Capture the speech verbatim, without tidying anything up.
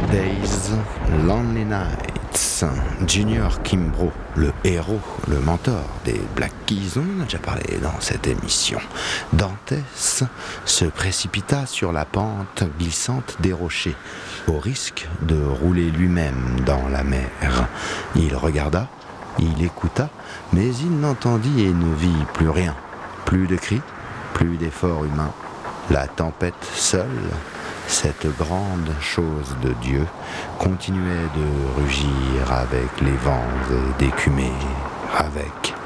Days, Lonely Nights. Junior Kimbrough, le héros, le mentor des Black Keys, on en a déjà parlé dans cette émission. Dantès se précipita sur la pente glissante des rochers, au risque de rouler lui-même dans la mer. Il regarda, il écouta, mais il n'entendit et ne vit plus rien. Plus de cris, plus d'efforts humains. La tempête seule, cette grande chose de Dieu, continuait de rugir avec les vents et d'écumer avec